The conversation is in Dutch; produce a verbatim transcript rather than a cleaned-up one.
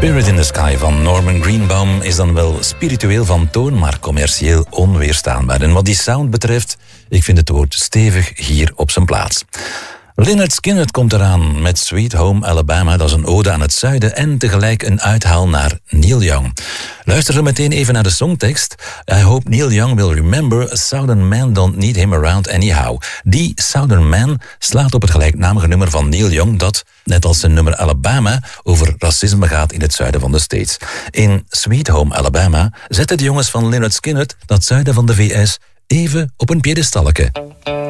Spirit in the Sky van Norman Greenbaum is dan wel spiritueel van toon, maar commercieel onweerstaanbaar. En wat die sound betreft, ik vind het woord stevig hier op zijn plaats. Lynyrd Skynyrd komt eraan met Sweet Home Alabama. Dat is een ode aan het zuiden en tegelijk een uithaal naar Neil Young. Luister er meteen even naar de songtekst. I hope Neil Young will remember a Southern man don't need him around anyhow. Die Southern man slaat op het gelijknamige nummer van Neil Young dat, net als zijn nummer Alabama, over racisme gaat in het zuiden van de States. In Sweet Home Alabama zetten de jongens van Lynyrd Skynyrd dat zuiden van de V S even op een piedestalletje.